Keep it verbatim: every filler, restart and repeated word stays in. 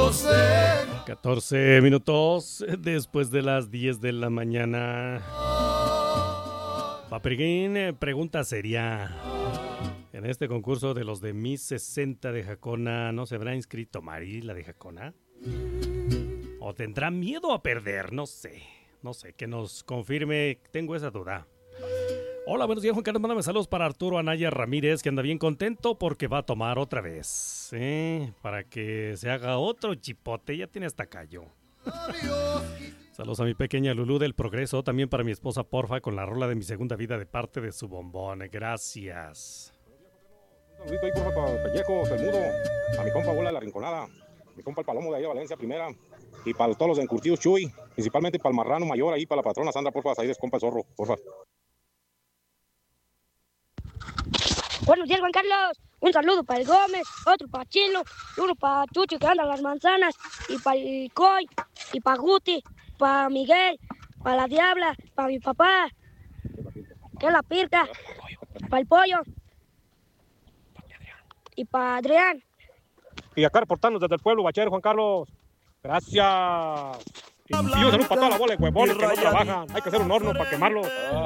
lo sé. catorce minutos después de las diez de la mañana. Paperín, pregunta seria. En este concurso de los de Miss sesenta de Jacona, ¿no se habrá inscrito Mari, la de Jacona? ¿O tendrá miedo a perder? No sé, no sé, que nos confirme, tengo esa duda. Hola, buenos días, Juan Carlos, mándame saludos para Arturo Anaya Ramírez, que anda bien contento porque va a tomar otra vez, ¿eh? Para que se haga otro chipote, ya tiene hasta callo. Saludos a mi pequeña Lulú del Progreso, también para mi esposa Porfa, con la rola de mi segunda vida de parte de su bombón, gracias. Un saludito ahí, porfa, para Pellejos, el Mudo, a mi compa Bola de la Rinconada, mi compa el Palomo de ahí de Valencia, primera, y para todos los encurtidos Chuy, principalmente para el Marrano Mayor, ahí para la patrona Sandra, porfa, ahí des compa el Zorro, porfa. Buenos días, Juan Carlos. Un saludo para el Gómez, otro para Chilo, uno para Chucho que anda a las manzanas, y para el Coy, y para Guti, para Miguel, para la Diabla, para mi papá, que es la Pirca, para el Pollo, y para Adrián. Y acá reportando desde el pueblo Bachero, Juan Carlos. Gracias. Y un saludo para toda la bola de huevones que no trabajan. Hay que hacer un horno para quemarlos.